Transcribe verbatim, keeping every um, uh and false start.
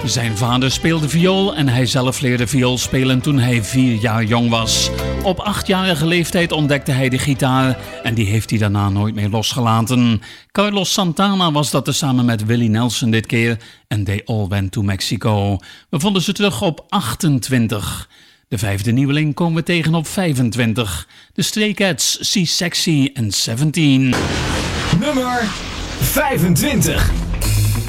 Zijn vader speelde viool en hij zelf leerde viool spelen toen hij vier jaar jong was. Op achtjarige leeftijd ontdekte hij de gitaar en die heeft hij daarna nooit meer losgelaten. Carlos Santana was dat samen met Willie Nelson dit keer en They All Went to Mexico. We vonden ze terug op achtentwintig. De vijfde nieuweling komen we tegen op vijfentwintig. De Stray Cats, See Sexy en zeventien. Nummer vijfentwintig.